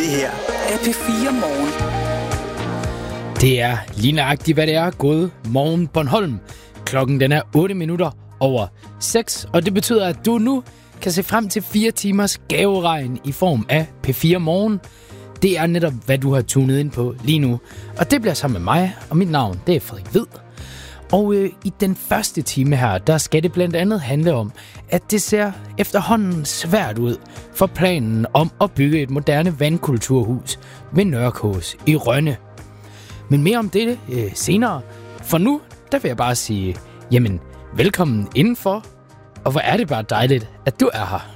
Det her er P4 Morgen. Det er lige nøjagtigt, hvad det er. God morgen Bornholm. Klokken den er 8:08, og det betyder, at du nu kan se frem til 4 timers gaveregn i form af P4 Morgen. Det er netop, hvad du har tunet ind på lige nu. Og det bliver sammen med mig, og mit navn, det er Frederik Hvid. Og i den første time her, der skal det blandt andet handle om, at det ser efterhånden svært ud for planen om at bygge et moderne vandkulturhus ved Nørrekås i Rønne. Men mere om det senere. For nu, der vil jeg bare sige, jamen, velkommen indenfor. Og hvor er det bare dejligt, at du er her.